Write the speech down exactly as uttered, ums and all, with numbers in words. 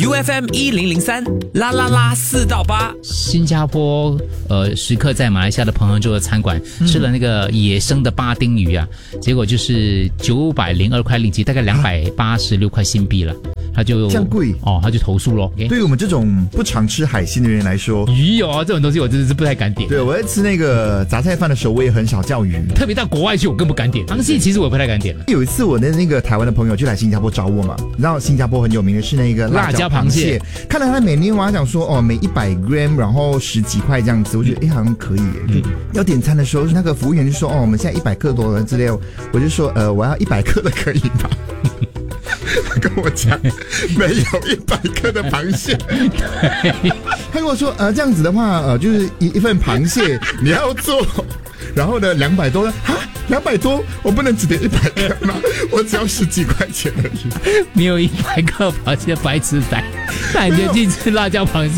U F M 一零零三啦啦啦四到八， 新加坡呃食客在马来西亚的朋友就的餐馆、嗯、吃了那个野生的巴丁鱼啊，结果就是九百零二块令吉，大概两百八十六块新币了。他就这样贵哦，他就投诉咯。 对于我们这种不常吃海鲜的人来说， 鱼哦这种东西我真的是不太敢点。 对，我在吃那个杂菜饭的时候，我也很少叫鱼， 特别到国外去我更不敢点。螃蟹其实我也不太敢点了。 有一次我的那个台湾的朋友就来新加坡找我嘛，然后新加坡很有名的是那个辣椒螃蟹，看到他的美妞啊，讲说哦每一百 gram 然后十几块这样子，我觉得哎好像可以耶。嗯、要点餐的时候，那个服务员就说哦我们现在一百克多了之类，我就说呃我要一百克的可以吗？他跟我讲没有一百克的螃蟹，他跟我说呃这样子的话呃就是一一份螃蟹你要做，然后呢两百多了哈。两百多，我不能只点一百克吗？我只要十几块钱而已。 没有一百克螃蟹白痴仔，那你就去吃辣椒螃蟹。